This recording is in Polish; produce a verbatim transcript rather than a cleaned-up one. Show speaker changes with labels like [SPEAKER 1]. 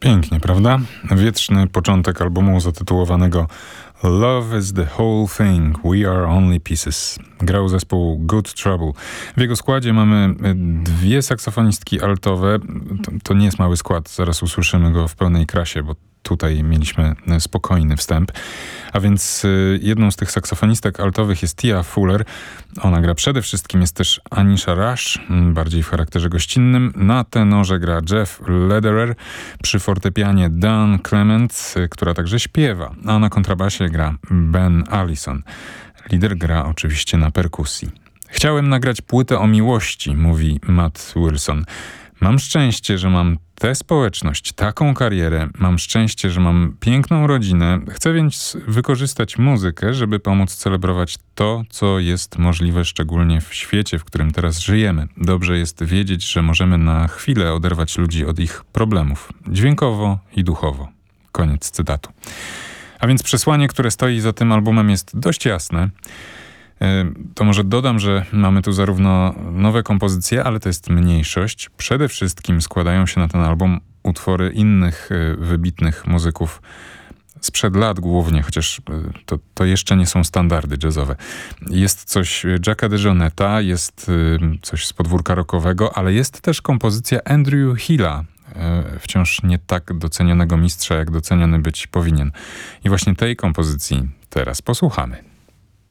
[SPEAKER 1] Pięknie, prawda? Wieczny początek albumu zatytułowanego Love is the whole thing, we are only pieces. Grał zespół Good Trouble. W jego składzie mamy dwie saksofonistki altowe. To, to nie jest mały skład, zaraz usłyszymy go w pełnej krasie, bo tutaj mieliśmy spokojny wstęp. A więc jedną z tych saksofonistek altowych jest Tia Fuller. Ona gra przede wszystkim, jest też Anisha Rush, bardziej w charakterze gościnnym. Na tenorze gra Jeff Lederer, przy fortepianie Dan Clement, która także śpiewa, a na kontrabasie gra Ben Allison. Lider gra oczywiście na perkusji. Chciałem nagrać płytę o miłości, mówi Matt Wilson. Mam szczęście, że mam tę społeczność, taką karierę, mam szczęście, że mam piękną rodzinę. Chcę więc wykorzystać muzykę, żeby pomóc celebrować to, co jest możliwe, szczególnie w świecie, w którym teraz żyjemy. Dobrze jest wiedzieć, że możemy na chwilę oderwać ludzi od ich problemów, dźwiękowo i duchowo. Koniec cytatu. A więc przesłanie, które stoi za tym albumem, jest dość jasne. To może dodam, że mamy tu zarówno nowe kompozycje, ale to jest mniejszość. Przede wszystkim składają się na ten album utwory innych wybitnych muzyków sprzed lat głównie, chociaż to, to jeszcze nie są standardy jazzowe. Jest coś Jacka DeJohnetta, jest coś z podwórka rockowego, ale jest też kompozycja Andrew Hilla, wciąż nie tak docenionego mistrza, jak doceniony być powinien. I właśnie tej kompozycji teraz posłuchamy.